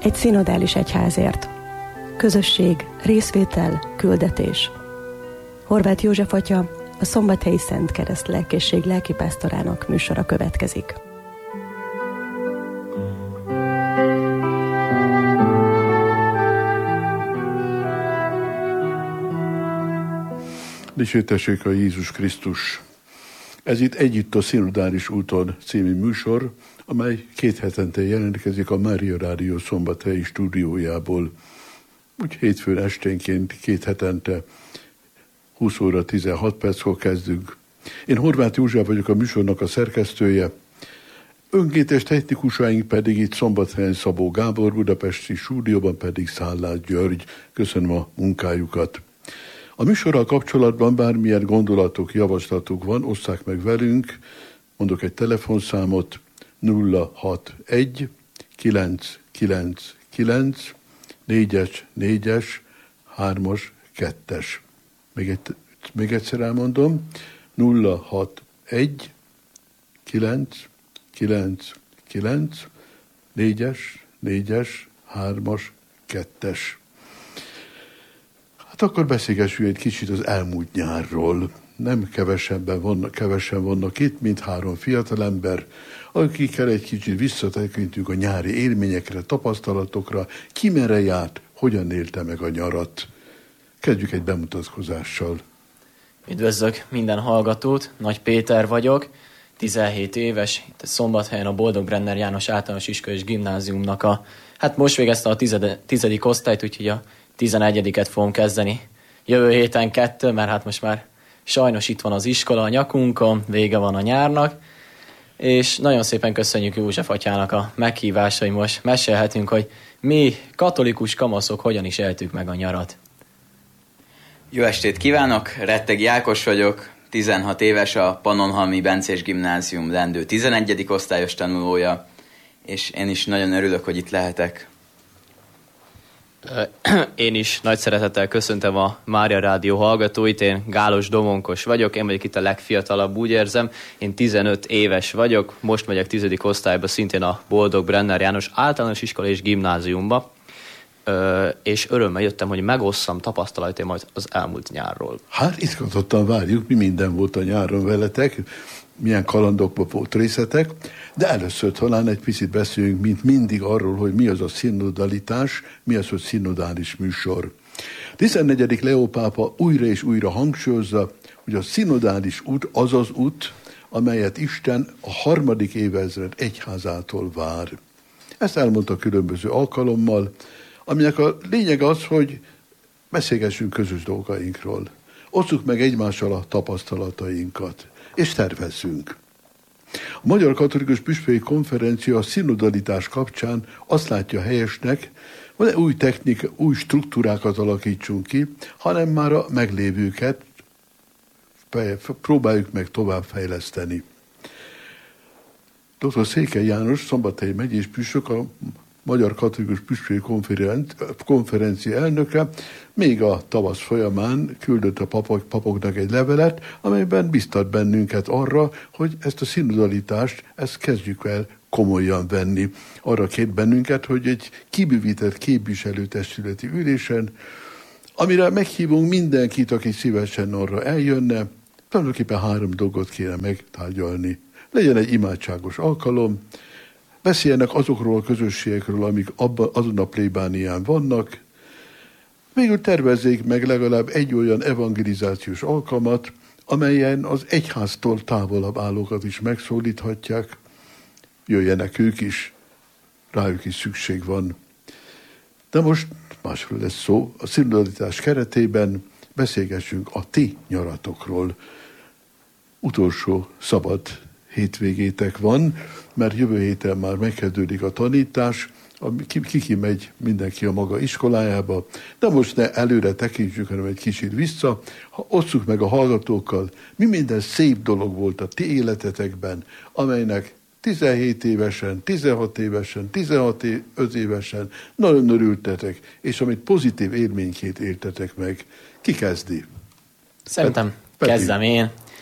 Egy szinodális egyházért. Közösség, részvétel, küldetés. Horváth József atya, a Szombathelyi Szent Kereszt Lelkészség lelkipásztorának műsora következik. Dicsértessék a Jézus Krisztus! Ez itt Együtt a Szinodális úton című műsor, amely 2 hetente jelentkezik a Mária Rádió szombathelyi stúdiójából. Úgy hétfőn esténként 2 hetente 20 óra 16 perckor kezdünk. Én Horváth József vagyok, a műsornak a szerkesztője. Önkéntes technikusaink pedig itt Szombathelyen Szabó Gábor, budapesti stúdióban pedig Szállász György. Köszönöm a munkájukat. A műsorral kapcsolatban bármilyen gondolatok, javaslatuk van, osszák meg velünk. Mondok egy telefonszámot: 061 999 4-es 4-es 3-as 2-es. Még egyszer elmondom: 061 999 4-es 4-es 3-as 2-es. Hát akkor beszélgessünk egy kicsit az elmúlt nyárról. Nem kevesen vannak itt, mint 3 fiatalember, akikkel egy kicsit visszatekintünk a nyári élményekre, tapasztalatokra, ki merre járt, hogyan élte meg a nyarat. Kezdjük egy bemutatkozással. Üdvözlök minden hallgatót, Nagy Péter vagyok, 17 éves, itt a Szombathelyen a Boldog Brenner János Általános Iskola és Gimnáziumnak most végeztem a 10. osztályt, úgyhogy a 11-et fogom kezdeni. Jövő héten 2, mert most már sajnos itt van az iskola a nyakunkon, vége van a nyárnak, és nagyon szépen köszönjük József atyának a meghívást, hogy most mesélhetünk, hogy mi katolikus kamaszok hogyan is éltük meg a nyarat. Jó estét kívánok, Rettegi Ákos vagyok, 16 éves, a Pannonhalmi Bencés Gimnázium lendő 11. osztályos tanulója, és én is nagyon örülök, hogy itt lehetek. Én is nagy szeretettel köszöntöm a Mária Rádió hallgatóit, én Gálos Domonkos vagyok, én vagyok itt a legfiatalabb, úgy érzem, én 15 éves vagyok, most megyek 10. osztályba, szintén a Boldog Brenner János Általános Iskola és Gimnáziumba, és örömmel jöttem, hogy megosszam tapasztalataimat az elmúlt nyárról. Hát izgatottan várjuk, mi minden volt a nyáron veletek, milyen kalandokban volt részletek, de először talán egy picit beszéljünk, mint mindig arról, hogy mi az a szinodalitás, mi az, hogy szinodális műsor. 14. Leó pápa újra és újra hangsúlyozza, hogy a szinodális út az az út, amelyet Isten a 3. évezred egyházától vár. Ezt elmondta különböző alkalommal, aminek a lényeg az, hogy beszélgessünk közös dolgainkról. Osszuk meg egymással a tapasztalatainkat, és tervezzünk. A Magyar Katolikus Püspöki Konferencia a szinodalitás kapcsán azt látja helyesnek, hogy ne új technika, új struktúrákat alakítsunk ki, hanem már a meglévőket próbáljuk meg továbbfejleszteni. Dr. Székely János, Szombathelyi megyés püspök, a Magyar Katolikus Püspöki Konferencia elnöke még a tavasz folyamán küldött a papoknak egy levelet, amelyben biztat bennünket arra, hogy ezt a szinodalitást, ezt kezdjük el komolyan venni. Arra kért bennünket, hogy egy kibővített képviselőtestületi ülésen, amire meghívunk mindenkit, aki szívesen arra eljönne, tulajdonképpen 3 dolgot kéne megtárgyalni. Legyen egy imádságos alkalom, beszéljenek azokról a közösségekről, amik azon a plébánián vannak, végül tervezzék meg legalább egy olyan evangelizációs alkalmat, amelyen az egyháztól távolabb állókat is megszólíthatják, jöjjenek ők is, rájuk is szükség van. De most másról lesz szó, a szinodalitás keretében beszélgessünk a ti nyaratokról. Utolsó szabad hétvégétek van, mert jövő héten már megkezdődik a tanítás, ki megy mindenki a maga iskolájába, de most ne előre tekintsük, hanem egy kicsit vissza, osszuk meg a hallgatókkal, mi minden szép dolog volt a ti életetekben, amelynek 17 évesen, 16 évesen, 16 évesen nagyon örültetek, és amit pozitív élményként éltetek meg. Ki kezdi? Szerintem kezdem én.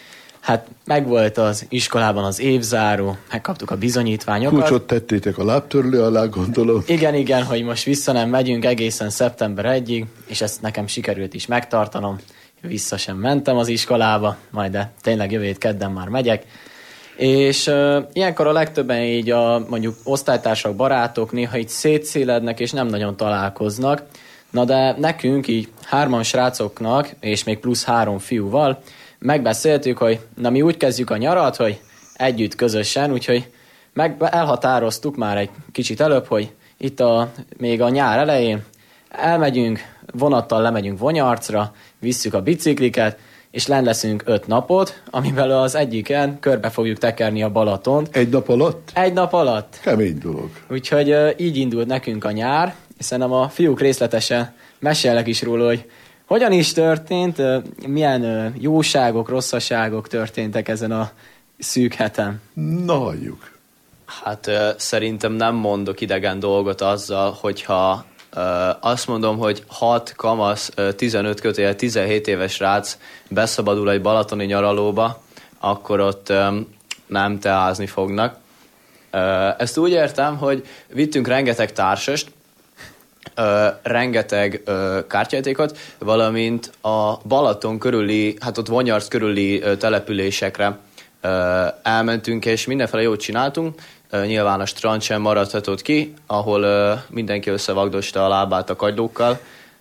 Hát megvolt az iskolában az évzáró, megkaptuk a bizonyítványokat. Kulcsot tettétek a lábtörlő alá, gondolom. Igen, hogy most vissza nem megyünk egészen szeptember 1-ig, és ezt nekem sikerült is megtartanom. Vissza sem mentem az iskolába, majd de tényleg jövő hét kedden már megyek. És ilyenkor a legtöbben így mondjuk osztálytársak, barátok néha így szétszélednek, és nem nagyon találkoznak. Na de nekünk így 3 srácoknak, és még plusz 3 fiúval megbeszéltük, hogy na mi úgy kezdjük a nyarat, hogy együtt közösen, úgyhogy elhatároztuk már egy kicsit előbb, hogy itt még a nyár elején elmegyünk, vonattal lemegyünk Vonyarcra, visszük a bicikliket, és lenn leszünk 5 napot, amivel az egyiken körbe fogjuk tekerni a Balatont. 1 nap alatt? 1 nap alatt. Kemény dolog. Úgyhogy így indult nekünk a nyár, és szerintem a fiúk részletesen mesélnek is róla, hogy hogyan is történt, milyen jóságok, rosszaságok történtek ezen a szűk heten. Na, halljuk. Hát szerintem nem mondok idegen dolgot azzal, hogyha azt mondom, hogy 6 kamasz, 15-17 éves rác beszabadul egy balatoni nyaralóba, akkor ott nem teázni fognak. Ezt úgy értem, hogy vittünk rengeteg társast, rengeteg kártyajátékot, valamint a Balaton körüli, hát ott Vonyarc körüli településekre elmentünk, és mindenféle jót csináltunk. Nyilván a strand sem maradhatott ki, ahol mindenki összevagdosta a lábát a kagylókkal.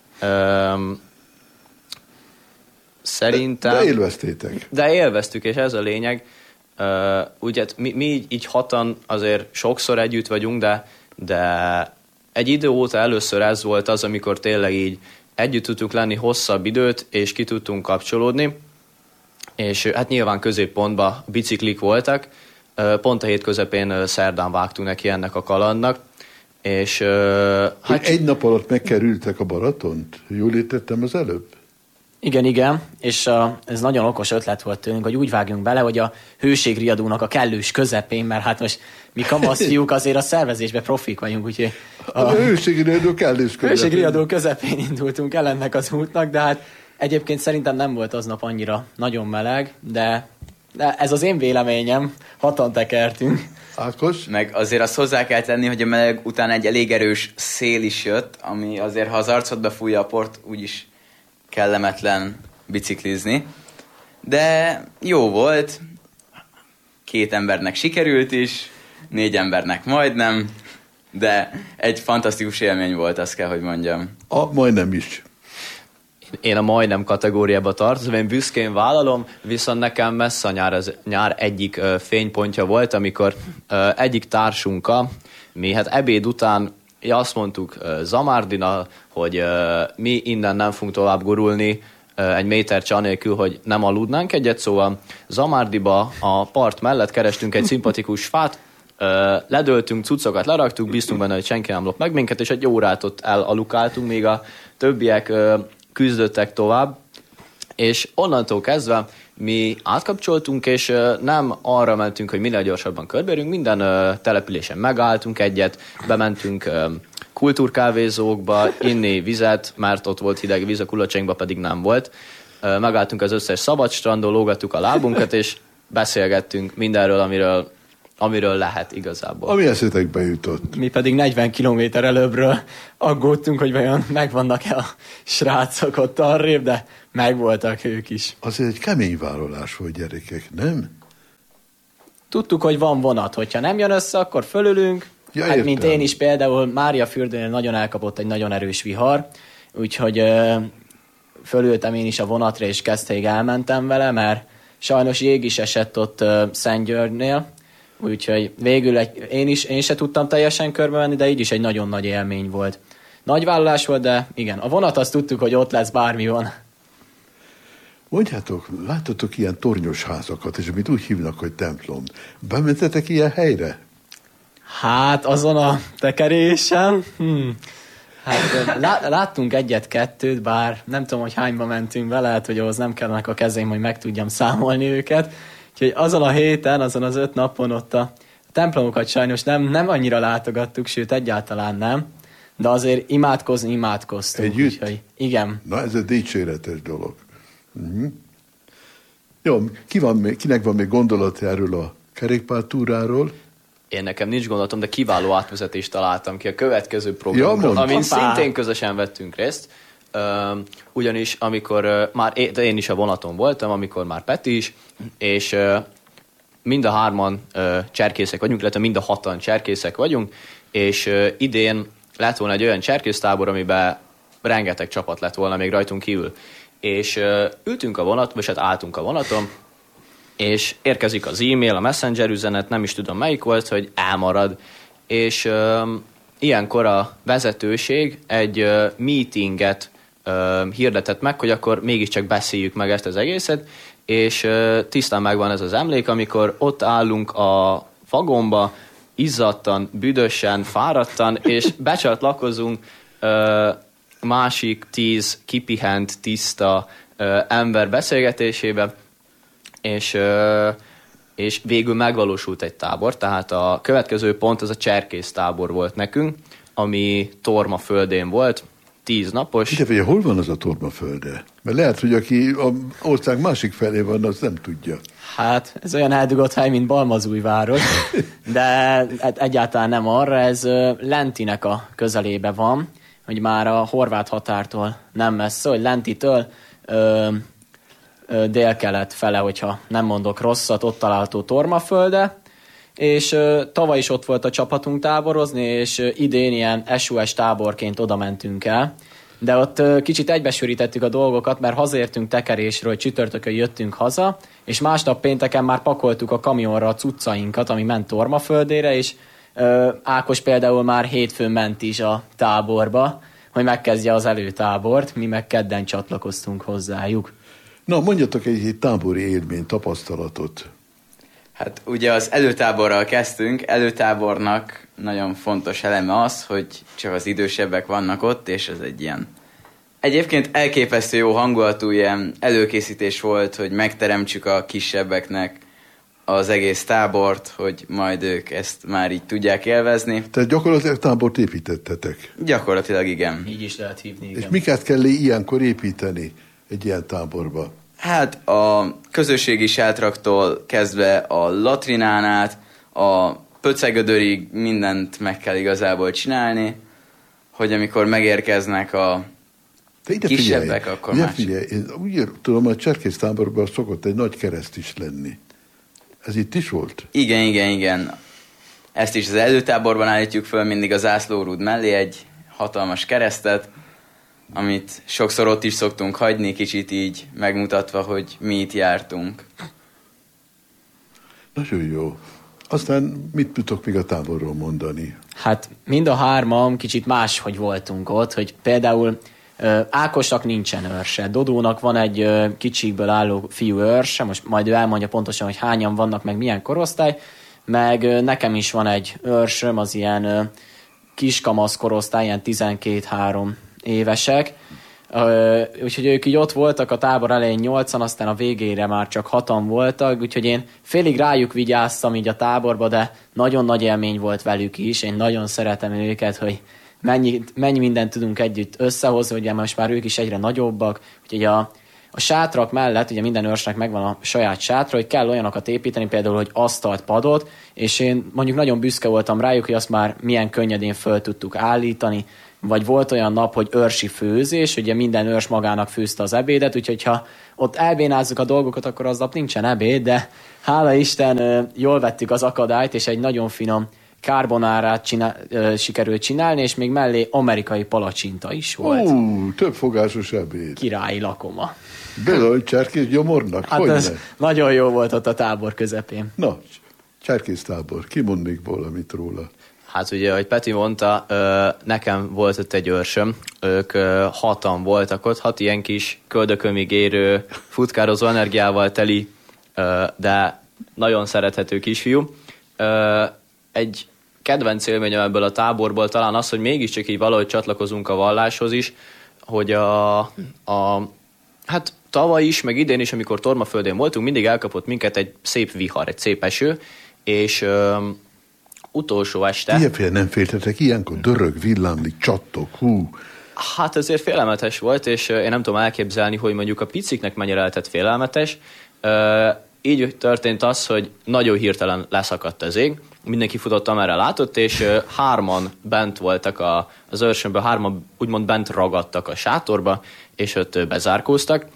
Szerintem... De élveztétek. De élveztük, és ez a lényeg. Ugye mi így 6-an azért sokszor együtt vagyunk, de egy idő óta először ez volt az, amikor tényleg így együtt tudtunk lenni hosszabb időt, és ki tudtunk kapcsolódni. És hát nyilván középpontban biciklik voltak, pont a hét közepén szerdán vágtunk neki ennek a kalandnak, és... hát egy nap alatt megkerültek a Balatont? Jól értettem az előbb? Igen, és ez nagyon okos ötlet volt tőlünk, hogy úgy vágjunk bele, hogy a hőségriadónak a kellős közepén, mert hát most mi kamaszfiúk azért a szervezésben profik vagyunk, úgyhogy... A hőségriadó kellős közepén. Hőségriadó közepén indultunk el ennek az útnak, de hát egyébként szerintem nem volt aznap annyira nagyon meleg, de ez az én véleményem, 6-an tekertünk. Ákos? Meg azért azt hozzá kell tenni, hogy a meleg után egy elég erős szél is jött, ami azért, ha az arcodba fújja a port, úgyis kellemetlen biciklizni. De jó volt, 2 embernek sikerült is, 4 embernek majdnem, de egy fantasztikus élmény volt, azt kell, hogy mondjam. Majdnem is. Én a majdnem kategóriába tartozom, én büszkén vállalom, viszont nekem messze a nyár egyik fénypontja volt, amikor egyik társunkkal, mi hát ebéd után azt mondtuk Zamárdina, hogy mi innen nem fogunk tovább gurulni egy méter anélkül, hogy nem aludnánk egyet, szóval Zamárdiba a part mellett kerestünk egy szimpatikus fát, ledöltünk, cuccokat leraktuk, bíztunk benne, hogy senki nem lop meg minket, és egy órát ott elalukáltunk, míg a többiek küzdöttek tovább, és onnantól kezdve mi átkapcsoltunk, és nem arra mentünk, hogy minél gyorsabban körbeérünk, minden településen megálltunk egyet, bementünk kultúrkávézókba, inni vizet, mert ott volt hideg víz, a Kulacsainkban pedig nem volt. Megálltunk az összes szabad strandon, lógattuk a lábunkat, és beszélgettünk mindenről, amiről lehet igazából. Ami eszetekbe jutott. Mi pedig 40 kilométer előbbről aggódtunk, hogy vajon megvannak-e a srácok ott arrébb, de megvoltak ők is. Azért egy kemény vállalás volt, gyerekek, nem? Tudtuk, hogy van vonat, hogyha nem jön össze, akkor fölülünk. Ja, hát, mint én is például, Máriafürdőnél nagyon elkapott egy nagyon erős vihar, úgyhogy fölültem én is a vonatra, és kezdték elmentem vele, mert sajnos jég is esett ott Szentgyörgynél, úgyhogy végül én se tudtam teljesen körbe menni, de így is egy nagyon nagy élmény volt. Nagy vállalás volt, de igen, a vonat azt tudtuk, hogy ott lesz, bármi van. Mondjátok, láttatok ilyen tornyos házakat, és amit úgy hívnak, hogy templom. Bementetek ilyen helyre? Hát azon a tekerésen, hát láttunk 1-2, bár nem tudom, hogy hányba mentünk be, lehet, hogy ahhoz nem kellenek a kezém, hogy meg tudjam számolni őket. Úgyhogy azon a héten, azon az 5 napon ott a templomokat sajnos nem annyira látogattuk, sőt egyáltalán nem, de azért imádkoztunk. Együtt? Úgyhogy igen. Na ez egy dicséretes dolog. Jó, kinek van még gondolata erről a kerékpártúráról? Én nekem nincs gondolatom, de kiváló átvezetést találtam ki a következő programról, amin szintén közösen vettünk részt. Ugyanis amikor én is a vonaton voltam, amikor már Peti is, és mind a hárman cserkészek vagyunk, illetve mind a hatan cserkészek vagyunk, és idén lett volna egy olyan cserkésztábor, amiben rengeteg csapat lett volna még rajtunk kívül. És ültünk a vonaton, vagy hát álltunk a vonaton, és érkezik az e-mail, a messenger üzenet, nem is tudom melyik volt, hogy elmarad. És ilyenkor a vezetőség egy meetinget hirdetett meg, hogy akkor mégiscsak beszéljük meg ezt az egészet, és tisztán megvan ez az emlék, amikor ott állunk a vagonba, izzadtan, büdösen, fáradtan, és becsatlakozunk másik 10 kipihent, tiszta ember beszélgetésébe, és végül megvalósult egy tábor, tehát a következő pont az a cserkész tábor volt nekünk, ami Tormaföldén volt, 10 napos. Figyelj, hol van az a Tormafölde? Mert lehet, hogy aki a ország másik felé van, az nem tudja. Hát, ez olyan eldugott hely, mint Balmazújváros, de egyáltalán nem arra, ez Lentinek a közelébe van, hogy már a horvát határtól nem messze, hogy Lentitől délkelet fele, hogyha nem mondok rosszat, ott található Tormafölde, és tavaly is ott volt a csapatunk táborozni, és idén ilyen SOS táborként oda mentünk el, de ott kicsit egybesűrítettük a dolgokat, mert hazaértünk tekerésről, csütörtökön jöttünk haza, és másnap pénteken már pakoltuk a kamionra a cuccainkat, ami ment Tormaföldére, és Ákos például már hétfőn ment is a táborba, hogy megkezdje az előtábort, mi meg kedden csatlakoztunk hozzájuk. Na, mondjatok egy tábori élmény, tapasztalatot. Hát ugye az előtáborral kezdtünk, előtábornak nagyon fontos eleme az, hogy csak az idősebbek vannak ott, és ez egy ilyen egyébként elképesztő jó hangulatú ilyen előkészítés volt, hogy megteremtsük a kisebbeknek az egész tábort, hogy majd ők ezt már így tudják élvezni. Tehát gyakorlatilag tábort építettetek? Gyakorlatilag igen. Így is lehet hívni, igen. És miket kell ilyenkor építeni egy ilyen táborba? Hát a közösségi sátraktól kezdve a latrinán át, a pöcegödörig mindent meg kell igazából csinálni, hogy amikor megérkeznek a kisebbek, akkor más. Figyelj, én úgy tudom, a cserkész táborban szokott egy nagy kereszt is lenni. Ez itt is volt? Igen. Ezt is az előtáborban állítjuk föl mindig a zászlórúd mellé egy hatalmas keresztet, amit sokszor ott is szoktunk hagyni, kicsit így megmutatva, hogy mi itt jártunk. Nagyon jó. Aztán mit tudtok még a táborról mondani? Hát mind a hárman kicsit máshogy voltunk ott, hogy például Ákosnak nincsen őrse, Dodónak van egy kicsikből álló fiú őrse, most majd ő elmondja pontosan, hogy hányan vannak, meg milyen korosztály, meg nekem is van egy őrsöm, az ilyen kiskamasz korosztály, ilyen 12-3 évesek, úgyhogy ők így ott voltak a tábor elején 8-an, aztán a végére már csak 6-an voltak, úgyhogy én félig rájuk vigyáztam így a táborba, de nagyon nagy élmény volt velük is, én nagyon szeretem őket, hogy mennyi mindent tudunk együtt összehozni, ugye most már ők is egyre nagyobbak, úgyhogy a sátrak mellett, ugye minden őrsnek megvan a saját sátra, hogy kell olyanokat építeni, például, hogy asztalt, padot, és én mondjuk nagyon büszke voltam rájuk, hogy azt már milyen könnyedén föl tudtuk állítani, vagy volt olyan nap, hogy őrsi főzés, ugye minden őrs magának főzte az ebédet, úgyhogy ha ott elbénázzuk a dolgokat, akkor aznap nincsen ebéd, de hála Isten jól vettük az akadályt, és egy nagyon finom carbonárát sikerült csinálni, és még mellé amerikai palacsinta is volt. Több fogásos ebéd. Királyi lakoma. Bizony, cserkész gyomornak? Hát ez nagyon jó volt ott a tábor közepén. Na, cserkész tábor. Ki mond még valamit róla? Hát ugye, ahogy Peti mondta, nekem volt ott egy őrsöm, ők 6-an voltak ott, 6 ilyen kis köldökömig érő, futkározó energiával teli, de nagyon szerethető kisfiú. Egy kedvenc élményem ebből a táborból talán az, hogy mégiscsak így valahogy csatlakozunk a valláshoz is, hogy hát tavaly is, meg idén is, amikor Tormaföldén voltunk, mindig elkapott minket egy szép vihar, egy szép eső, és utolsó este... Ilyenféle nem féltetek, ilyenkor dörög, villámlik, csattog, Hát ezért félelmetes volt, és én nem tudom elképzelni, hogy mondjuk a piciknek mennyire lehetett félelmetes. Így történt az, hogy nagyon hirtelen leszakadt az ég, mindenki futott, amerre látott, és 3 bent voltak az őrsömből, 3 úgymond bent ragadtak a sátorba, és ott bezárkóztak.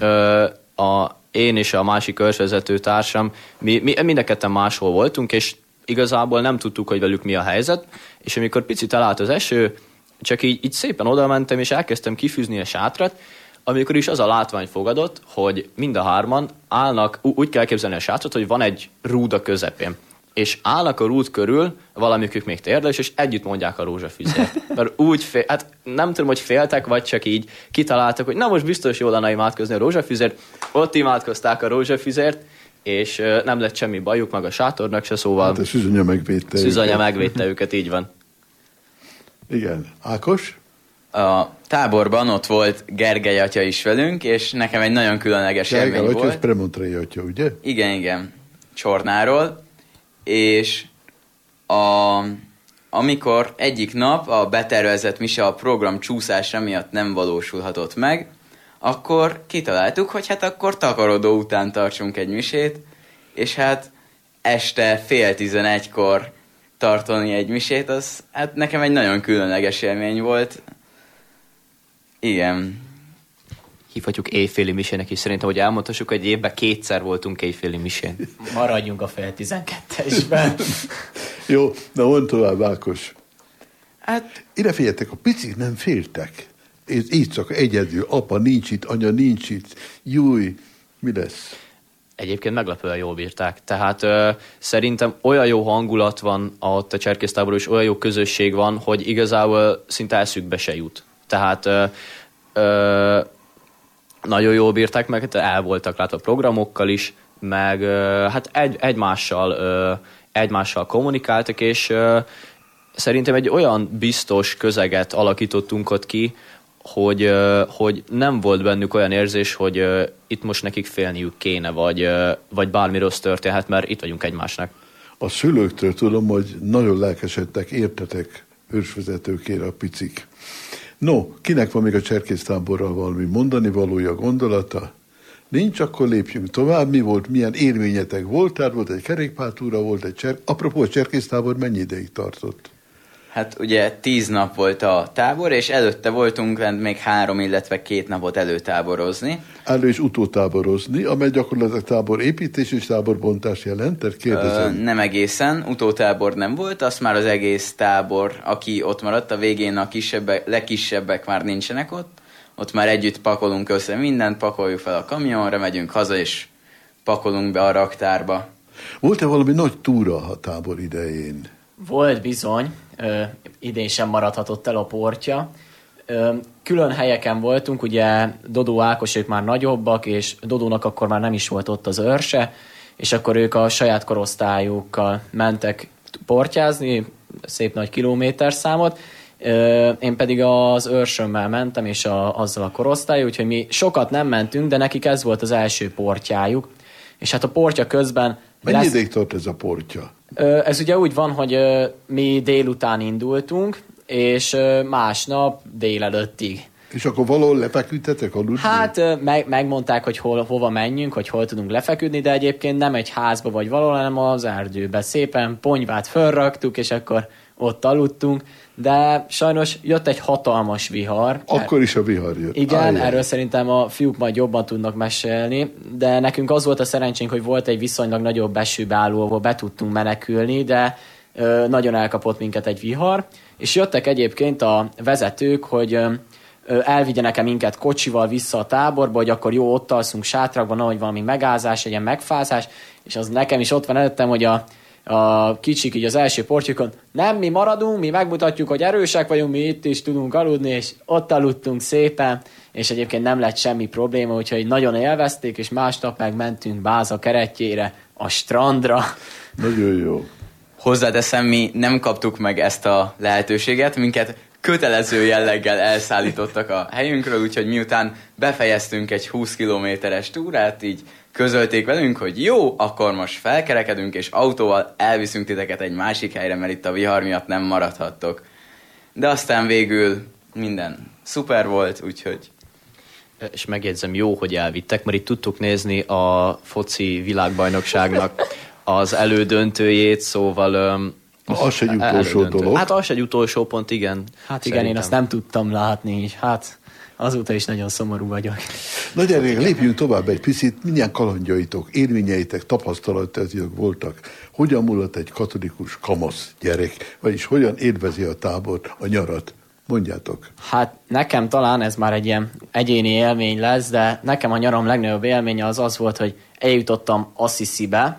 Én és a másik őrsvezető társam, mi mind a ketten máshol voltunk, és igazából nem tudtuk, hogy velük mi a helyzet, és amikor picit elállt az eső, csak így szépen oda mentem, és elkezdtem kifűzni a sátrat, amikor is az a látvány fogadott, hogy mind a 3 állnak, úgy kell képzelni a sátrat, hogy van egy rúd a közepén, és állnak a rúd körül, valamikük még térdes, és együtt mondják a rózsafüzért. Mert úgy hát nem tudom, hogy féltek, vagy csak így kitaláltak, hogy na most biztos jól lenne imádkozni a rózsafüzért. Ott imádkozták a rózsafüzért, és nem lett semmi bajuk, meg a sátornak se, szóval... Hát a szűzanya megvédte Szűzanya megvédte őket, így van. Igen. Ákos? A táborban ott volt Gergely atya is velünk, és nekem egy nagyon különleges élmény volt. Gergely atya, ez Premontrei atya, ugye? Igen. Csornáról. És amikor egyik nap a betervezett mise a program csúszása miatt nem valósulhatott meg, akkor kitaláltuk, hogy hát akkor takarodó után tartsunk egy misét, és hát este 10:30-kor tartani egy misét, az hát nekem egy nagyon különleges élmény volt. Igen. Hívhatjuk éjféli misének is, szerintem, hogy elmondhassuk, hogy évben 2-szer voltunk éjféli misén. Maradjunk a 12:esben. Jó, na mondd tovább, Ákos. Hát Ide figyeljetek, a picik nem féltek. Így csak egyedül, apa nincs itt, anya nincs itt. Júj, mi lesz? Egyébként meglepően jól bírták. Tehát szerintem olyan jó hangulat van ott a cserkésztáborban, és olyan jó közösség van, hogy igazából szinte eszükbe se jut. Tehát nagyon jól bírták meg, el voltak látva programokkal is, meg hát egymással kommunikáltak, és szerintem egy olyan biztos közeget alakítottunk ott ki, hogy nem volt bennük olyan érzés, hogy itt most nekik félniük kéne, vagy bármi rossz történhet, mert itt vagyunk egymásnak. A szülőktől tudom, hogy nagyon lelkesedtek, értetek ősvezetőkére a picik. No, kinek van még a cserkésztáborral valami mondani valója, gondolata? Nincs, akkor lépjünk tovább. Mi volt, milyen élményetek volt? Tehát volt egy kerékpártúra, volt egy Apropó, a cserkésztábor mennyi ideig tartott? Hát ugye 10 nap volt a tábor, és előtte voltunk lent még 3, illetve 2 napot előtáborozni. Elő- és utótáborozni, amely gyakorlatilag táborépítés és táborbontás jelent? Kérdezem. Nem egészen, utótábor nem volt, azt már az egész tábor, aki ott maradt, a végén a legkisebbek már nincsenek ott. Ott már együtt pakolunk össze mindent, pakoljuk fel a kamionra, megyünk haza, és pakolunk be a raktárba. Volt-e valami nagy túra a tábor idején? Volt bizony, idén sem maradhatott el a portja. Külön helyeken voltunk, ugye Dodó Ákos, ők már nagyobbak, és Dodónak akkor már nem is volt ott az őrse, és akkor ők a saját korosztályukkal mentek portyázni, szép nagy kilométerszámot. Én pedig az őrsömmel mentem, és azzal a korosztályú, úgyhogy mi sokat nem mentünk, de nekik ez volt az első portyájuk. És hát a portya közben... Mennyi ideig tart ez a portya? Ez ugye úgy van, hogy mi délután indultunk, és másnap délelőttig. És akkor valahol lefeküdtetek aludni? Hát megmondták, hogy hova menjünk, hogy hol tudunk lefeküdni, de egyébként nem egy házba vagy valahol, hanem az erdőbe. Szépen ponyvát fölraktuk, és akkor ott aludtunk, de sajnos jött egy hatalmas vihar. Akkor is a vihar jött. Igen, erről szerintem a fiúk majd jobban tudnak mesélni, de nekünk az volt a szerencsénk, hogy volt egy viszonylag nagyobb esőbeálló, ahol be tudtunk menekülni, de nagyon elkapott minket egy vihar, és jöttek egyébként a vezetők, hogy elvigyenek-e minket kocsival vissza a táborba, hogy akkor jó, ott alszunk sátrakban, ahogy valami megázás, egy ilyen megfázás, és az nekem is ott van előttem, hogy a kicsik így az első portyukon, nem, mi maradunk, mi megmutatjuk, hogy erősek vagyunk, mi itt is tudunk aludni, és ott aludtunk szépen, és egyébként nem lett semmi probléma, úgyhogy nagyon élvezték, és másnap meg mentünk Báza keretjére, a strandra. Nagyon jó. Hozzáteszem, mi nem kaptuk meg ezt a lehetőséget, minket kötelező jelleggel elszállítottak a helyünkről, úgyhogy miután befejeztünk egy 20 kilométeres túrát, így közölték velünk, hogy jó, akkor most felkerekedünk, és autóval elviszünk titeket egy másik helyre, mert itt a vihar miatt nem maradhattok. De aztán végül minden szuper volt, úgyhogy... és megjegyzem, jó, hogy elvittek, mert itt tudtuk nézni a foci világbajnokságnak az elődöntőjét, szóval... Az egy utolsó dolog. Hát az egy utolsó pont, igen. Hát igen, szerintem. Én azt nem tudtam látni, és hát azóta is nagyon szomorú vagyok. Na gyerekek, lépjünk tovább egy picit. Milyen kalandjaitok, élményeitek, tapasztalataitok voltak? Hogyan múlott egy katolikus kamasz gyerek? Vagyis hogyan élvezi a tábort, a nyarat? Mondjátok. Hát nekem talán ez már egy ilyen egyéni élmény lesz, de nekem a nyaram legnagyobb élménye az volt, hogy eljutottam Assisibe.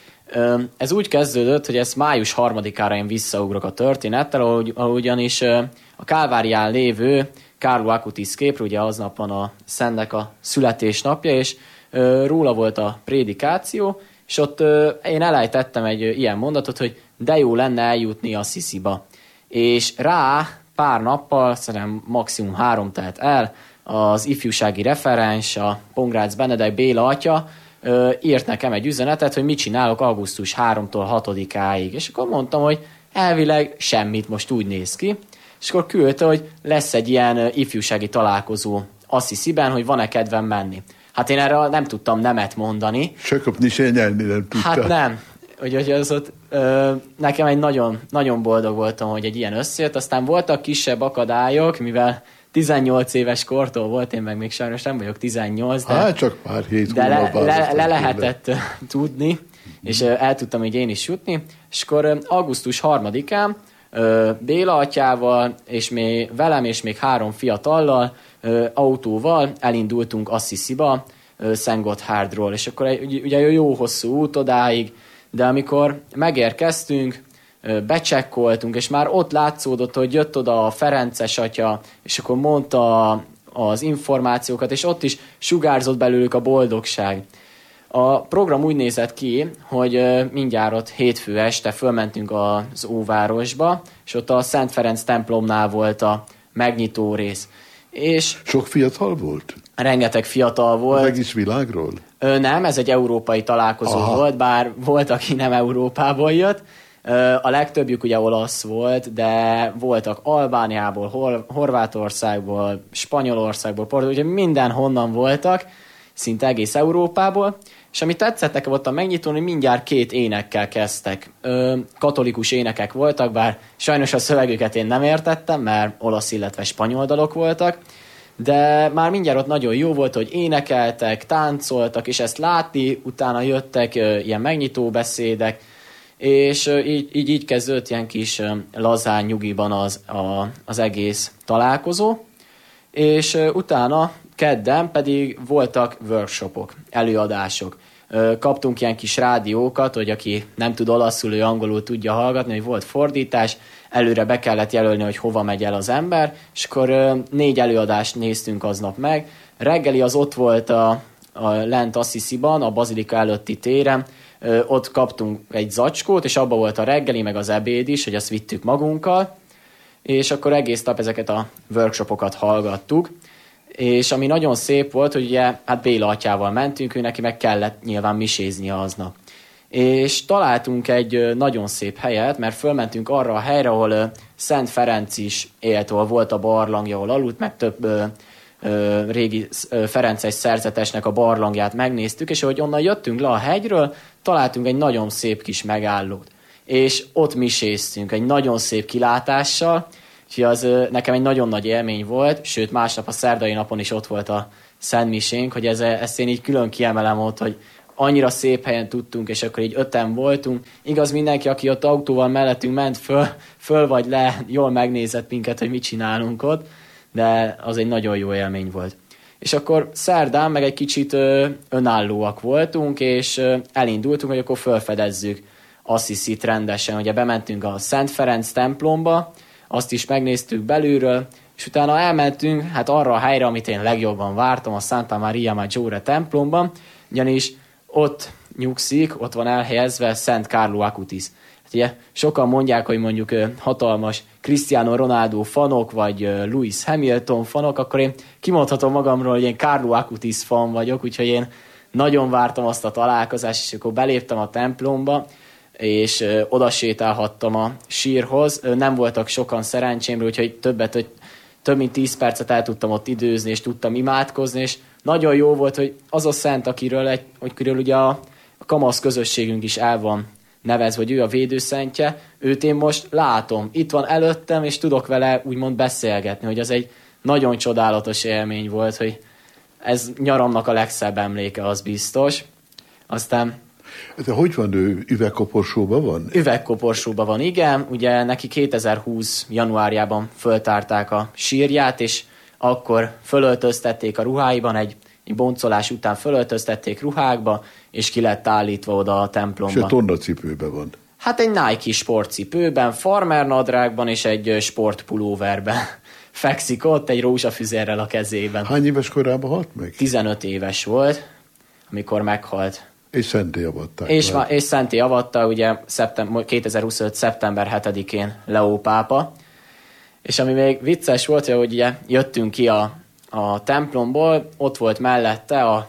Ez úgy kezdődött, hogy ez május 3-ára én visszaugrok a történettel, ugyanis a Kálvárián lévő Carlo Acutis képről, ugye aznap van a Szentnek a születésnapja, és róla volt a prédikáció, és ott én elejtettem egy ilyen mondatot, hogy de jó lenne eljutni Assisiba. És rá pár nappal, szerintem maximum 3 telt el, az ifjúsági referens, a Pongrácz Benedek Béla atya, írt nekem egy üzenetet, hogy mit csinálok augusztus 3-tól 6-áig. És akkor mondtam, hogy elvileg semmit, most úgy néz ki. És akkor küldte, hogy lesz egy ilyen ifjúsági találkozó Assisiben, hogy van-e kedvem menni. Hát én erre nem tudtam nemet mondani. Se kapni, se nyelni nem tudta. Hát nem. Úgyhogy az ott, nekem egy nagyon, nagyon boldog voltam, hogy egy ilyen összejött. Aztán voltak kisebb akadályok, mivel 18 éves kortól volt, én meg még sajnos nem vagyok 18, de, hát csak pár hét de le lehetett tudni, és el tudtam, hogy én is jutni. És akkor augusztus 3-án Béla atyával, és még velem, és még 3 fiatallal, autóval elindultunk Assisiba, Szentgotthárdról, és akkor ugye jó hosszú út odáig, de amikor megérkeztünk, becsekkoltunk, és már ott látszódott, hogy jött oda a Ferences atya, és akkor mondta az információkat, és ott is sugárzott belőlük a boldogság. A program úgy nézett ki, hogy mindjárt ott hétfő este fölmentünk az Óvárosba, és ott a Szent Ferenc templomnál volt a megnyitó rész. És sok fiatal volt? Rengeteg fiatal volt. Az egész világról? Nem, ez egy európai találkozó volt, bár volt, aki nem Európából jött. A legtöbbjük ugye olasz volt, de voltak Albániából, Horvátországból, Spanyolországból, úgyhogy mindenhonnan voltak, szinte egész Európából. És ami tetszett nekem ott a megnyitón, hogy mindjárt 2 énekkel kezdtek. Katolikus énekek voltak, bár sajnos a szövegüket én nem értettem, mert olasz, illetve spanyol dalok voltak, de már mindjárt ott nagyon jó volt, hogy énekeltek, táncoltak, és ezt látni, utána jöttek ilyen megnyitó beszédek, és így kezdődött ilyen kis lazán nyugiban az egész találkozó, és utána kedden pedig voltak workshopok, előadások. Kaptunk ilyen kis rádiókat, hogy aki nem tud olaszul, ő angolul tudja hallgatni, hogy volt fordítás, előre be kellett jelölni, hogy hova megy el az ember, és akkor 4 előadást néztünk aznap meg. Reggeli az ott volt a lent Assisiban, a bazilika előtti téren, ott kaptunk egy zacskót, és abban volt a reggeli, meg az ebéd is, hogy azt vittük magunkkal, és akkor egész nap ezeket a workshopokat hallgattuk, és ami nagyon szép volt, hogy ugye, hát Béla atyával mentünk, ő neki meg kellett nyilván miséznie aznap. És találtunk egy nagyon szép helyet, mert fölmentünk arra a helyre, ahol Szent Ferenc is élt, ahol volt a barlangja, ahol aludt, meg több régi ferences szerzetesnek a barlangját megnéztük, és ahogy onnan jöttünk le a hegyről, találtunk egy nagyon szép kis megállót. És ott miséztünk egy nagyon szép kilátással, úgyhogy az nekem egy nagyon nagy élmény volt, sőt másnap a szerdai napon is ott volt a szentmisénk, hogy ezt én így külön kiemelem ott, hogy annyira szép helyen tudtunk, és akkor így 5-en voltunk. Igaz, mindenki, aki ott autóval mellettünk ment föl vagy le, jól megnézett minket, hogy mit csinálunk ott, de az egy nagyon jó élmény volt. És akkor szerdán meg egy kicsit önállóak voltunk, és elindultunk, hogy akkor felfedezzük Assisit rendesen. Ugye bementünk a Szent Ferenc templomba, azt is megnéztük belülről, és utána elmentünk hát arra a helyre, amit én legjobban vártam, a Santa Maria Maggiore templomban, ugyanis ott nyugszik, ott van elhelyezve Szent Carlo Acutis. Hát ugye sokan mondják, hogy mondjuk hatalmas Cristiano Ronaldo fanok, vagy Lewis Hamilton fanok, akkor én kimondhatom magamról, hogy én Carlo Acutis fan vagyok, úgyhogy én nagyon vártam azt a találkozást, és akkor beléptem a templomba, és oda sétálhattam a sírhoz. Nem voltak sokan szerencsémre, úgyhogy több mint 10 percet el tudtam ott időzni, és tudtam imádkozni, és nagyon jó volt, hogy az a szent, akiről ugye a kamasz közösségünk is el van nevezve, hogy ő a védőszentje, őt én most látom, itt van előttem, és tudok vele úgymond beszélgetni, hogy az egy nagyon csodálatos élmény volt, hogy ez nyaramnak a legszebb emléke, az biztos. Aztán... De hogy van, ő üvegkoporsóban van? Üvegkoporsóban van, igen. Ugye neki 2020 januárjában föltárták a sírját, és akkor fölöltöztették a ruháiban, egy boncolás után fölöltöztették ruhákba, és ki lett állítva oda a templomba. És a tornacipőben van. Hát egy Nike sportcipőben, farmer nadrágban és egy sportpulóverben fekszik ott, egy rózsafüzérrel a kezében. Hány éves korában halt meg? 15 éves volt, amikor meghalt. És szenté avatták. És szenté avatta, ugye 2025. szeptember 7-én Leó pápa. És ami még vicces volt, hogy ugye jöttünk ki a templomból, ott volt mellette a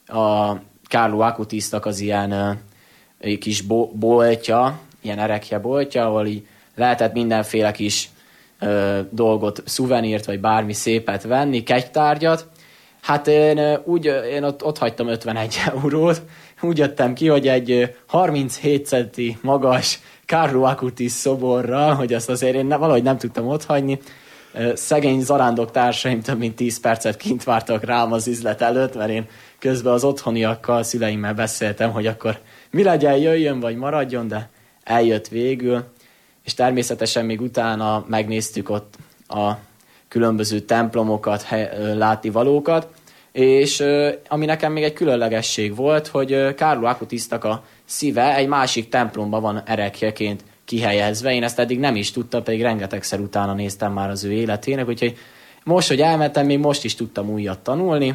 Carlo Acutisnak az ilyen kis boltja, ilyen erekje boltja, ahol így lehetett mindenféle kis dolgot, szuvenírt, vagy bármi szépet venni, kegytárgyat. Hát én ott hagytam 51 eurót, úgy jöttem ki, hogy egy 37 centi magas Carlo Acutis szoborral, hogy azt azért én valahogy nem tudtam otthagyni. Szegény zarándok társaim több mint 10 percet kint vártak rám az üzlet előtt, mert én közben az otthoniakkal, szüleimmel beszéltem, hogy akkor mi legyen, jöjjön vagy maradjon, de eljött végül, és természetesen még utána megnéztük ott a különböző templomokat, látnivalókat, és ami nekem még egy különlegesség volt, hogy Carlo Acutisnak a szíve egy másik templomban van erekjeként kihelyezve. Én ezt eddig nem is tudtam, pedig rengetegszer utána néztem már az ő életének, úgyhogy most, hogy elmentem, még most is tudtam újat tanulni.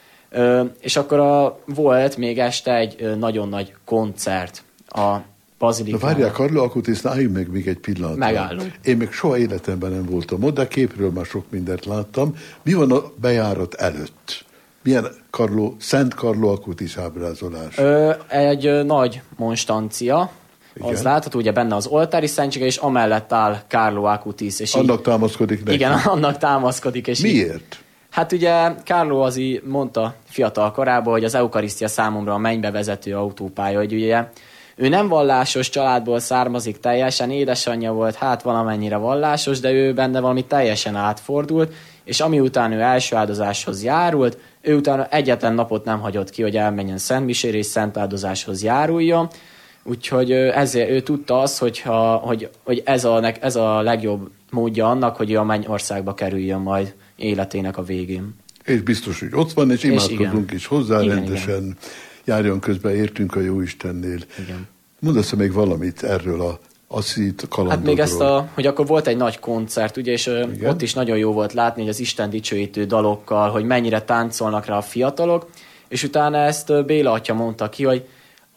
És akkor volt még este egy nagyon nagy koncert a bazilikában. Várjál, Carlo Acutisnál álljunk meg még egy pillanatra. Megállunk. Én még soha életemben nem voltam ott, de képről már sok mindent láttam. Mi van a bejárat előtt? Milyen Szent Carlo Acutis ábrázolás? Egy nagy monstancia. Igen. Az látható, ugye benne az oltári szentsége, és amellett áll Carlo Acutis. És annak támaszkodik neki? Igen, annak támaszkodik. És miért? Hát ugye Carlo az így mondta fiatal korában, hogy az eukarisztia számomra a mennybe vezető autópálya, hogy ugye ő nem vallásos családból származik teljesen, édesanyja volt hát valamennyire vallásos, de ő benne valami teljesen átfordult, és amiután ő első áldozáshoz járult, ő utána egyetlen napot nem hagyott ki, hogy elmenjen szentmisére és szent áldozáshoz járuljon, úgyhogy ezért ő tudta azt, hogy ez a legjobb módja annak, hogy ő a mennyországba kerüljön majd életének a végén. És biztos, hogy ott van, és imádkozunk is hozzá, igen, rendesen igen. Járjon közben, értünk a Jóistennél. Igen. Mondasz még valamit erről a Asszit kalandodról? Hát még ezt hogy akkor volt egy nagy koncert, ugye, és ott is nagyon jó volt látni, hogy az Isten dicsőítő dalokkal, hogy mennyire táncolnak rá a fiatalok, és utána ezt Béla atya mondta ki, hogy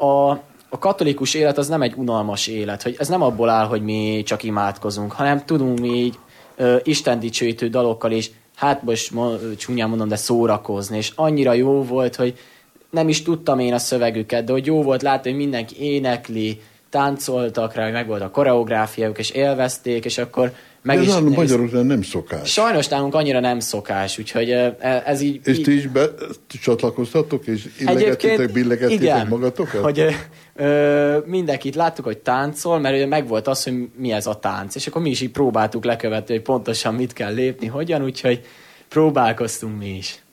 a katolikus élet az nem egy unalmas élet, hogy ez nem abból áll, hogy mi csak imádkozunk, hanem tudunk mi így Isten dicsőítő dalokkal is, hát most csúnyán mondom, de szórakozni, és annyira jó volt, hogy nem is tudtam én a szövegüket, de hogy jó volt látni, hogy mindenki énekli, táncoltak rá, meg volt a koreográfiájuk, és élvezték, és akkor meg de is... nálunk magyaroknál nem szokás. Sajnos nálunk annyira nem szokás, úgyhogy ez így... És ti is csatlakoztatok, és illegettétek magatokat? Hogy mindenkit láttuk, hogy táncol, mert meg volt az, hogy mi ez a tánc, és akkor mi is így próbáltuk lekövetni, hogy pontosan mit kell lépni, hogyan, úgyhogy próbálkoztunk mi is.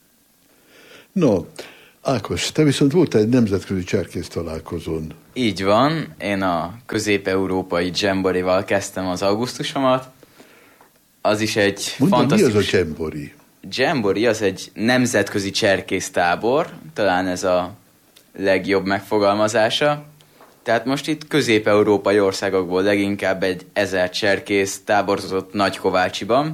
No, Ákos, te viszont voltál egy nemzetközi cserkész találkozón. Így van, én a közép-európai Jamboree-val kezdtem az augusztusomat. Az is egy fantasztikus... mi az a Jamboree? Jamboree az egy nemzetközi cserkésztábor, talán ez a legjobb megfogalmazása. Tehát most itt közép-európai országokból leginkább egy 1000 cserkész táborozott Nagykovácsiban,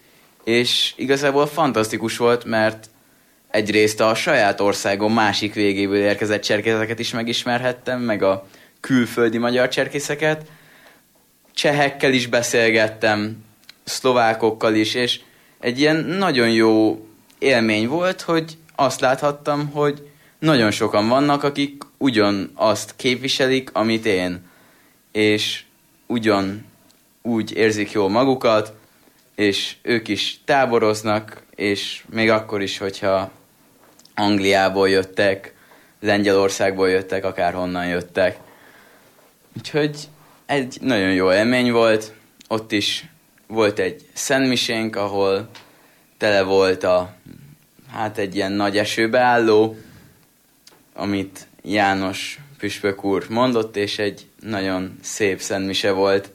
és igazából fantasztikus volt, mert egyrészt a saját országom másik végéből érkezett cserkészeket is megismerhettem, meg a külföldi magyar cserkészeket. Csehekkel is beszélgettem, szlovákokkal is, és egy ilyen nagyon jó élmény volt, hogy azt láthattam, hogy nagyon sokan vannak, akik ugyanazt képviselik, amit én, és ugyanúgy érzik jól magukat, és ők is táboroznak, és még akkor is, hogyha Angliából jöttek, Lengyelországból jöttek, akárhonnan jöttek. Úgyhogy egy nagyon jó élmény volt. Ott is volt egy szentmisénk, ahol tele volt egy ilyen nagy esőbeálló, amit János püspök úr mondott, és egy nagyon szép szentmise volt.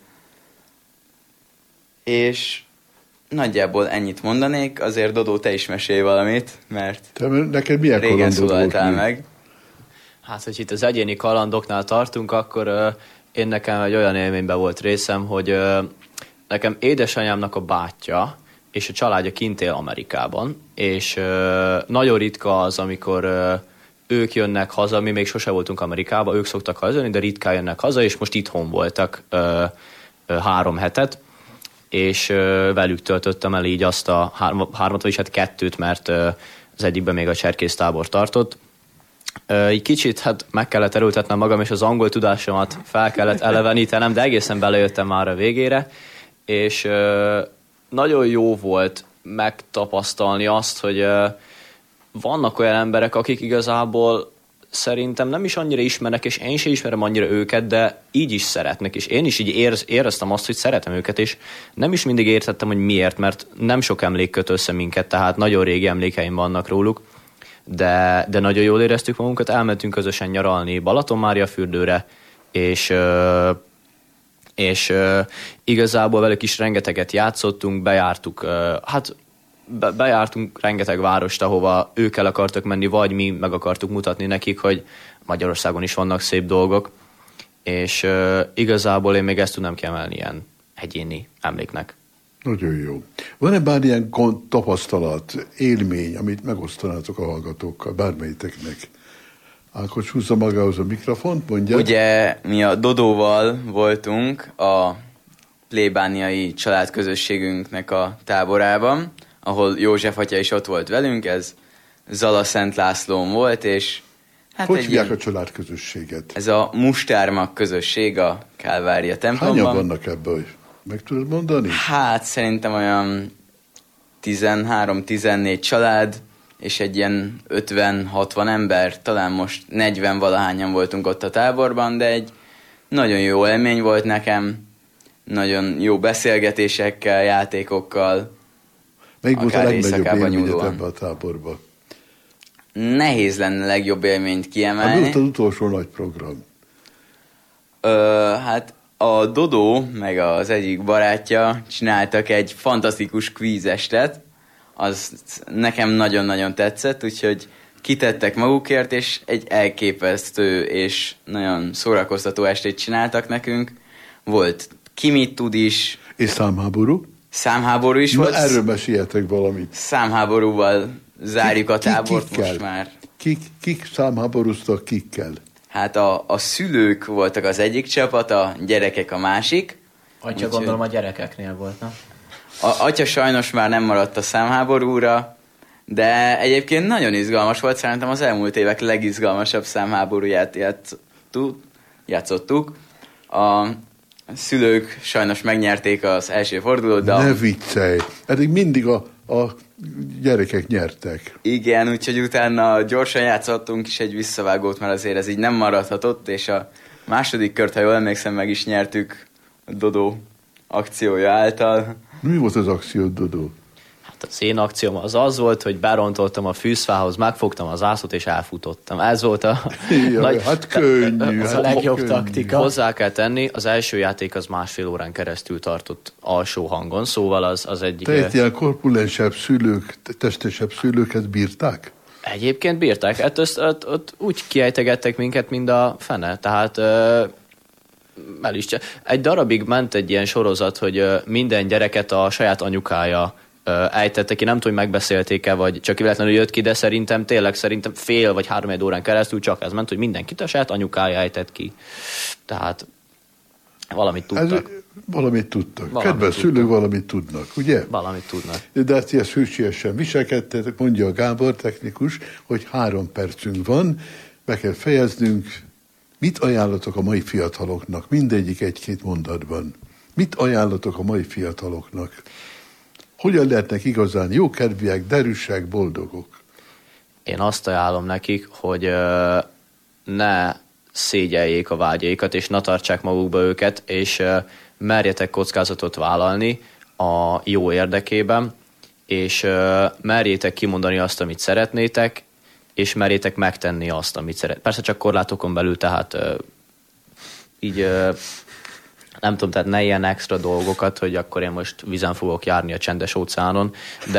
És nagyjából ennyit mondanék, azért Dodó, te is mesélj valamit, mert neked milyen régen szólaltál meg. Hát, hogy itt az egyéni kalandoknál tartunk, akkor én nekem egy olyan élményben volt részem, hogy nekem édesanyámnak a bátyja és a családja kint él Amerikában, és nagyon ritka az, amikor ők jönnek haza, mi még sose voltunk Amerikában, ők szoktak hazajönni, de ritkán jönnek haza, és most itthon voltak 3 hetet, és velük töltöttem el így azt a 3, vagyis 2, mert az egyikben még a cserkésztábor tartott. Így kicsit meg kellett erőltetnem magam, és az angol tudásomat fel kellett elevenítenem, de egészen belejöttem már a végére, és nagyon jó volt megtapasztalni azt, hogy vannak olyan emberek, akik igazából szerintem nem is annyira ismernek, és én sem ismerem annyira őket, de így is szeretnek, és én is így éreztem azt, hogy szeretem őket, és nem is mindig értettem, hogy miért, mert nem sok emlék köt össze minket, tehát nagyon régi emlékeim vannak róluk, de nagyon jól éreztük magunkat, elmentünk közösen nyaralni Balatonmáriafürdőre, és igazából velük is rengeteget játszottunk, bejártunk rengeteg várost, ahova ők el akartak menni, vagy mi meg akartuk mutatni nekik, hogy Magyarországon is vannak szép dolgok, és igazából én még ezt tudnám kiemelni ilyen egyéni emléknek. Nagyon jó. Van-e bármilyen tapasztalat, élmény, amit megosztanátok a hallgatókkal, bármelyiteknek? Ákos, húzza magához a mikrofont, mondja. Ugye mi a Dodóval voltunk a plébániai családközösségünknek a táborában, ahol József atya is ott volt velünk, ez Zala Szent Lászlón volt, és hát hogy hívják a családközösséget? Ez a Mustármag közösség a Kálvária templomban. Hányan vannak ebből? Meg tudod mondani? Hát szerintem olyan 13-14 család, és egy ilyen 50-60 ember, talán most 40-valahányan voltunk ott a táborban, de egy nagyon jó élmény volt nekem, nagyon jó beszélgetésekkel, játékokkal. Melyik volt a legnagyobb élményed ebbe a táborba? Nehéz lenne legjobb élményt kiemelni. Hát mi volt az utolsó nagy program? Hát a Dodó, meg az egyik barátja csináltak egy fantasztikus kvízestet, az nekem nagyon-nagyon tetszett, úgyhogy kitettek magukért, és egy elképesztő és nagyon szórakoztató estét csináltak nekünk. Volt Ki mit tud is. És számháború? Számháború is volt. Erről meséljetek valamit. Számháborúval zárjuk a tábort most már. Kik számháborúztak kikkel? Hát a szülők voltak az egyik csapat, a gyerekek a másik. Atya gondolom a gyerekeknél volt, nem? Atya sajnos már nem maradt a számháborúra, de egyébként nagyon izgalmas volt, szerintem az elmúlt évek legizgalmasabb számháborúját játszottuk. A szülők sajnos megnyerték az első fordulót, de... Ne viccelj! Eddig mindig a gyerekek nyertek. Igen, úgyhogy utána gyorsan játszottunk is egy visszavágót, mert azért ez így nem maradhatott, és a második kört, ha jól emlékszem, meg is nyertük a Dodó akciója által. Mi volt az akció, Dodó? Hát az én akcióm az volt, hogy berontoltam a fűzfához, megfogtam az zászlót és elfutottam. Ez volt a... Jaj, hát könnyű. Ez a legjobb taktika. Hozzá kell tenni, az első játék az 1,5 órán keresztül tartott alsó hangon, szóval az egyik... Tehát ilyen korpulensebb szülők, testesebb szülőket bírták? Egyébként bírták. Hát ott úgy kiejtegettek minket, mint a fene. Tehát egy darabig ment egy ilyen sorozat, hogy minden gyereket a saját anyukája ejtette ki, nem tudom, hogy megbeszélték-e, vagy csak véletlenül jött ki, de szerintem fél vagy 3 órán keresztül csak ez ment, hogy mindenkit a saját anyukája ejtett ki. Tehát valamit tudtak. Valamit tudtak. Kedves szülők valamit tudnak, ugye? Valamit tudnak. De ezt ilyen hűségesen viselkedtetek, mondja a Gábor technikus, hogy 3 percünk van, be kell fejeznünk. Mit ajánlatok a mai fiataloknak? Mindegyik 1-2 mondatban. Mit ajánlatok a mai fiataloknak? hogyan lehetnek igazán jókedvűek, derűsek, boldogok? Én azt ajánlom nekik, hogy ne szégyeljék a vágyaikat, és ne tartsák magukba őket, és merjetek kockázatot vállalni a jó érdekében, és merjétek kimondani azt, amit szeretnétek, és merjétek megtenni azt, amit szeretnétek. Persze csak korlátokon belül, tehát így nem tudom, tehát ne ilyen extra dolgokat, hogy akkor én most vízen fogok járni a csendes óceánon,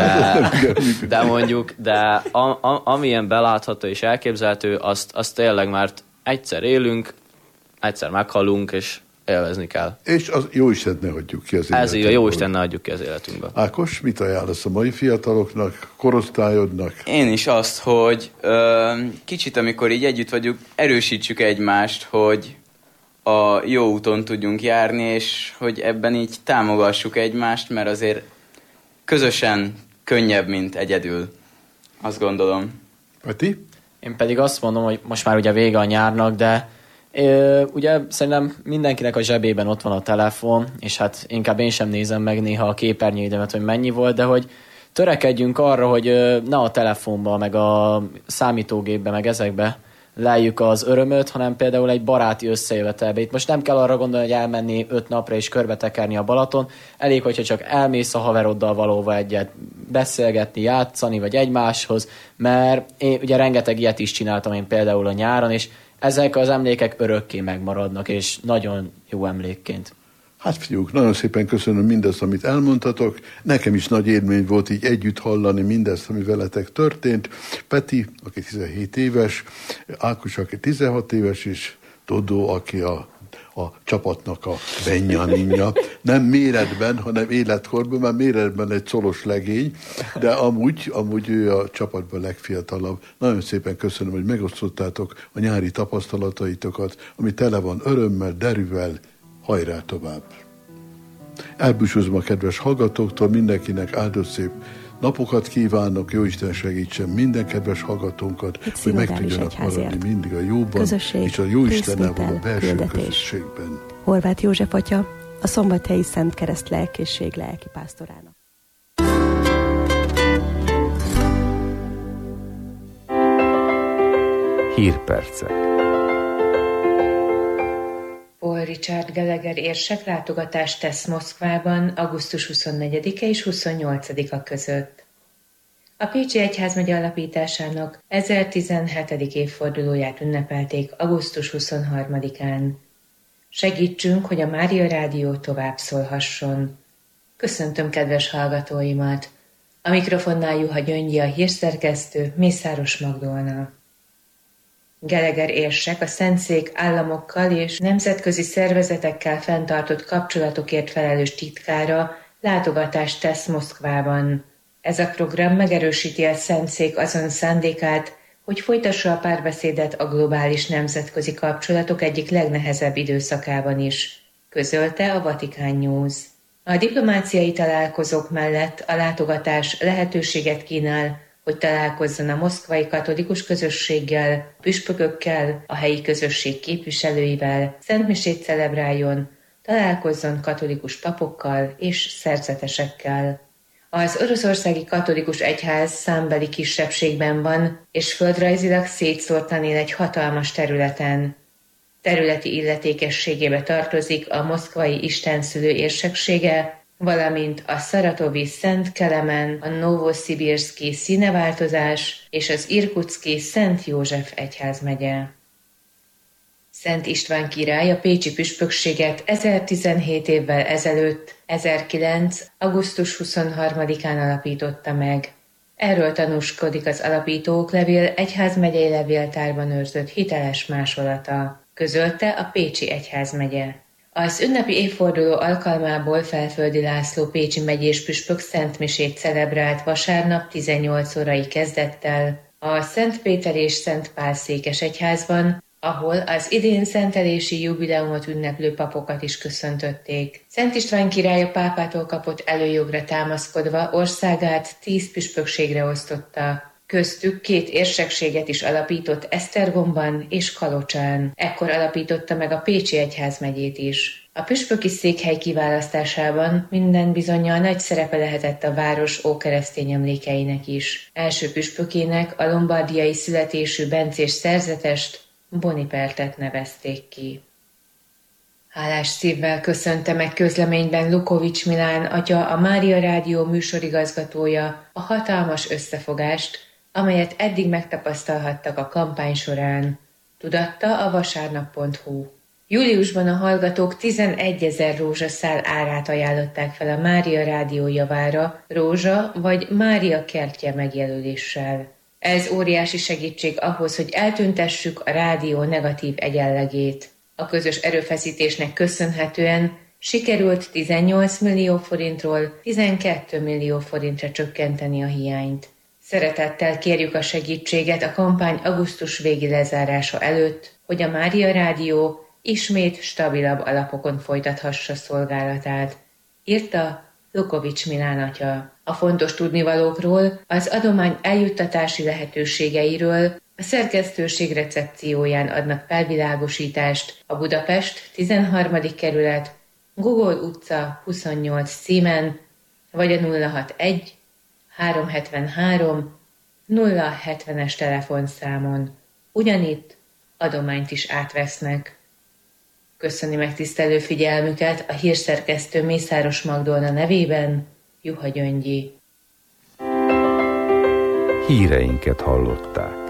de mondjuk, amilyen belátható és elképzelhető, azt tényleg, mert egyszer élünk, egyszer meghalunk, és élvezni kell. És az Jóisten ne hagyjuk ki az életünkből. Ez így, a Jóisten ne hagyjuk ki az életünkből. Ákos, mit ajánlasz a mai fiataloknak, korosztályodnak? Én is azt, hogy kicsit, amikor így együtt vagyunk, erősítsük egymást, hogy a jó úton tudjunk járni, és hogy ebben így támogassuk egymást, mert azért közösen könnyebb, mint egyedül. Azt gondolom. Peti? Én pedig azt mondom, hogy most már ugye vége a nyárnak, de ugye szerintem mindenkinek a zsebében ott van a telefon, és hát inkább én sem nézem meg néha a képernyőidemet, hogy mennyi volt, de hogy törekedjünk arra, hogy ne a telefonba, meg a számítógépbe, meg ezekbe lejjük az örömöt, hanem például egy baráti összejövetelbe. Itt most nem kell arra gondolni, hogy elmenni 5 napra és körbetekerni a Balaton. Elég, hogyha csak elmész a haveroddal valóva egyet beszélgetni, játszani, vagy egymáshoz, mert én ugye rengeteg ilyet is csináltam én például a nyáron, és ezek az emlékek örökké megmaradnak, és nagyon jó emlékként. Hát fiúk, nagyon szépen köszönöm mindezt, amit elmondtatok. Nekem is nagy élmény volt így együtt hallani mindezt, ami veletek történt. Peti, aki 17 éves, Ákos, aki 16 éves, és Dodó, aki a csapatnak a Benjaminja. Nem méretben, hanem életkorban, mert méretben egy colos legény, de amúgy ő a csapatban legfiatalabb. Nagyon szépen köszönöm, hogy megosztottátok a nyári tapasztalataitokat, ami tele van örömmel, derűvel. Hajrá tovább! Elbúcsúzom a kedves hallgatóktól, mindenkinek áldott szép napokat kívánok, Jóisten segítsen minden kedves hallgatónkat, hogy meg tudjanak maradni mindig a jóban, közösség, és a Jóistennel való belső közösségben. Horváth József atya, a Szombathelyi Szent Kereszt lelkészség lelkipásztorának. Hírpercek. Paul Richard Gallagher érsek látogatást tesz Moszkvában augusztus 24-e és 28-a között. A Pécsi Egyházmegye alapításának 1017. évfordulóját ünnepelték augusztus 23-án. Segítsünk, hogy a Mária Rádió tovább szólhasson. Köszöntöm kedves hallgatóimat! A mikrofonnál Juha Gyöngyi, a hírszerkesztő, Mészáros Magdolna. Gallagher érsek a Szentszék államokkal és nemzetközi szervezetekkel fenntartott kapcsolatokért felelős titkára látogatást tesz Moszkvában. Ez a program megerősíti a Szentszék azon szándékát, hogy folytassa a párbeszédet a globális nemzetközi kapcsolatok egyik legnehezebb időszakában is, közölte a Vatican News. A diplomáciai találkozók mellett a látogatás lehetőséget kínál, hogy találkozzon a moszkvai katolikus közösséggel, püspökökkel, a helyi közösség képviselőivel, szentmisét celebráljon, találkozzon katolikus papokkal és szerzetesekkel. Az oroszországi katolikus egyház számbeli kisebbségben van, és földrajzilag szétszórtan él egy hatalmas területen. Területi illetékességébe tartozik a moszkvai istenszülő érseksége, valamint a szaratovi Szent Kelemen, a Novoszibirszki színeváltozás és az irkutszki Szent József egyházmegye. Szent István király a pécsi püspökséget 1017 évvel ezelőtt, 1009. augusztus 23-án alapította meg. Erről tanúskodik az alapító oklevél egyházmegyei levéltárban őrzött hiteles másolata, közölte a Pécsi Egyházmegye. Az ünnepi évforduló alkalmából Felföldi László pécsi megyés püspök szentmisét celebrált vasárnap 18 órai kezdettel a Szent Péter és Szent Pál székesegyházban, ahol az idén szentelési jubileumot ünneplő papokat is köszöntötték. Szent István király a pápától kapott előjogra támaszkodva országát 10 püspökségre osztotta. Köztük 2 érsekséget is alapított Esztergomban és Kalocsán. Ekkor alapította meg a Pécsi Egyházmegyét is. A püspöki székhely kiválasztásában minden bizonnyal nagy szerepe lehetett a város ókeresztény emlékeinek is. Első püspökének a lombardiai születésű bencés szerzetest, Bonipertet nevezték ki. Hálás szívvel köszönte meg közleményben Lukovics Milán atya, a Mária Rádió műsorigazgatója a hatalmas összefogást, amelyet eddig megtapasztalhattak a kampány során. Tudatta a vasárnap.hu. Júliusban a hallgatók 11 000 rózsaszál árát ajánlották fel a Mária Rádió javára, rózsa vagy Mária kertje megjelöléssel. Ez óriási segítség ahhoz, hogy eltüntessük a rádió negatív egyenlegét. A közös erőfeszítésnek köszönhetően sikerült 18 millió forintról 12 millió forintra csökkenteni a hiányt. Szeretettel kérjük a segítséget a kampány augusztus végi lezárása előtt, hogy a Mária Rádió ismét stabilabb alapokon folytathassa szolgálatát, írta Lukovics Milán atya. A fontos tudnivalókról, az adomány eljuttatási lehetőségeiről a szerkesztőség recepcióján adnak felvilágosítást a Budapest 13. kerület, Gogol utca 28 címen, vagy a 061 373 070-es telefonszámon. Ugyanitt adományt is átvesznek. Köszöni megtisztelő figyelmüket a hírszerkesztő Mészáros Magdolna nevében, Juha Gyöngyi. Híreinket hallották.